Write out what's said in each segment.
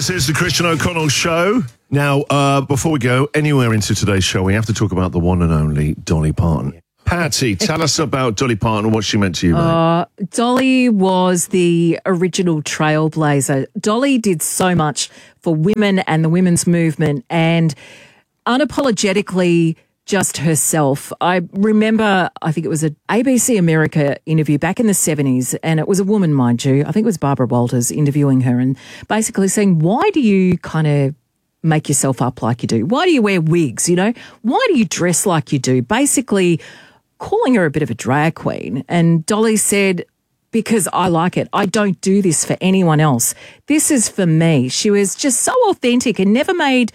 This is the Christian O'Connell Show. Now, before we go anywhere into today's show, we have to talk about the one and only Dolly Parton. Patty, tell us about Dolly Parton and what she meant to you, mate. Dolly was the original trailblazer. Dolly did so much for women and the women's movement, and unapologetically just herself. I remember, I think it was an ABC America interview back in the 70s, and it was a woman, mind you. I think it was Barbara Walters interviewing her and basically saying, why do you kind of make yourself up like you do? Why do you wear wigs, you know? Why do you dress like you do? Basically calling her a bit of a drag queen. And Dolly said, because I like it. I don't do this for anyone else. This is for me. She was just so authentic and never made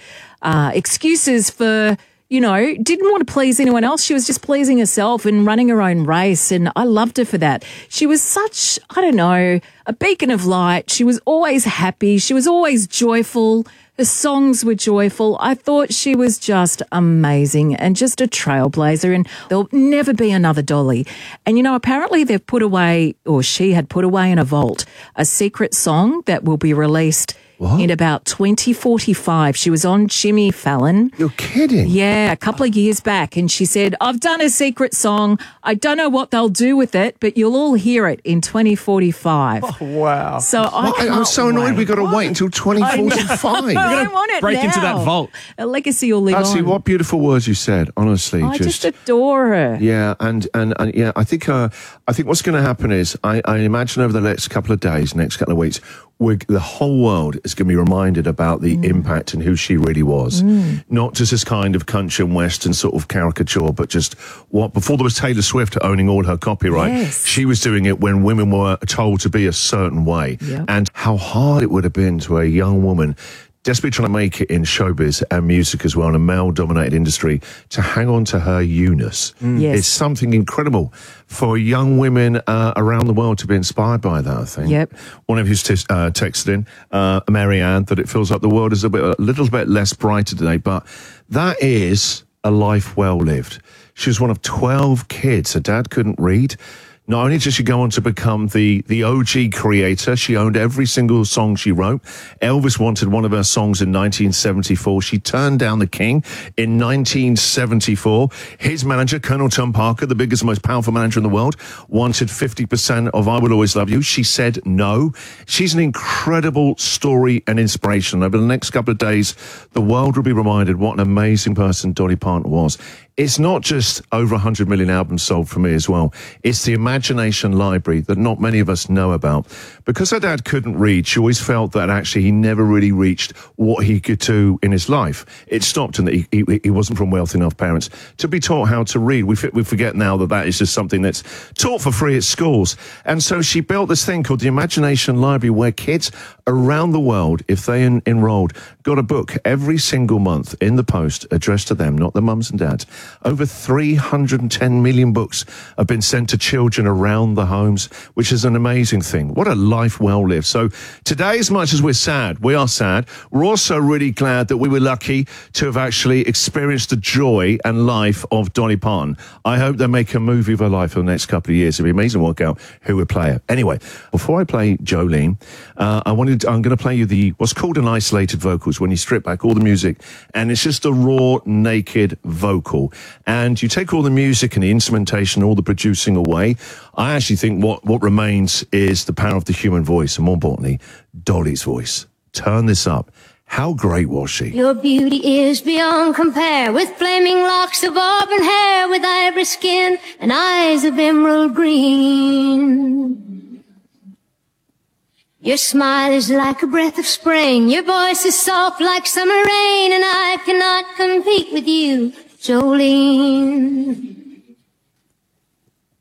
excuses for, you know, didn't want to please anyone else. She was just pleasing herself and running her own race. And I loved her for that. She was such, I don't know, a beacon of light. She was always happy. She was always joyful. Her songs were joyful. I thought she was just amazing and just a trailblazer, and there'll never be another Dolly. And, you know, apparently they've put away, or she had put away in a vault, a secret song that will be released in about 2045. She was on Jimmy Fallon. You're kidding? Yeah, a couple of years back. And she said, I've done a secret song. I don't know what they'll do with it, but you'll all hear it in 2045. Oh, wow. So I'm so annoyed we've got to wait until 2045. I want it break now. into that vault. A legacy will live on. Actually, what beautiful words you said, honestly. I just adore her. Yeah, and yeah, I think what's going to happen is I imagine over the next couple of days, next couple of weeks, the whole world is going to be reminded about the impact and who she really was. Not just this kind of country and western sort of caricature, but just what, before there was Taylor Swift owning all her copyright, Yes. she was doing it when women were told to be a certain way. Yep. And how hard it would have been to a young woman desperately trying to make it in showbiz and music as well, in a male-dominated industry, to hang on to her you-ness. Yes. It's something incredible for young women around the world to be inspired by that, I think. Yep. One of you's texted in, Mary Ann, that it feels like the world is a little bit less brighter today, but that is a life well lived. She was one of 12 kids. Her dad couldn't read. Not only did she go on to become the OG creator, she owned every single song she wrote. Elvis wanted one of her songs in 1974. She turned down the King in 1974. His manager, Colonel Tom Parker, the biggest, most powerful manager in the world, wanted 50% of I Will Always Love You. She said no. She's an incredible story and inspiration. Over the next couple of days, the world will be reminded what an amazing person Dolly Parton was. It's not just over 100 million albums sold for me as well. It's the imagination library that not many of us know about. Because her dad couldn't read, she always felt that actually he never really reached what he could do in his life. It stopped, and that he wasn't from wealthy enough parents to be taught how to read. We forget now that is just something that's taught for free at schools. And so she built this thing called the Imagination Library, where kids around the world, if they enrolled, got a book every single month in the post addressed to them, not their mums and dads. Over 310 million books have been sent to children around the homes, which is an amazing thing. What a life well lived. So today, as much as we are sad, we're also really glad that we were lucky to have actually experienced the joy and life of Dolly Parton. I hope they make a movie of her life for the next couple of years. It'd be amazing to work out who would play her. Anyway, before I play Jolene, I'm going to play you what's called an isolated vocals, when you strip back all the music and it's just a raw, naked vocal. And you take all the music and the instrumentation, all the producing away. I actually think what remains is the power of the human voice, and more importantly, Dolly's voice. Turn this up. How great was she? Your beauty is beyond compare, with flaming locks of auburn hair, with ivory skin and eyes of emerald green. Your smile is like a breath of spring, your voice is soft like summer rain, and I cannot compete with you, Jolene.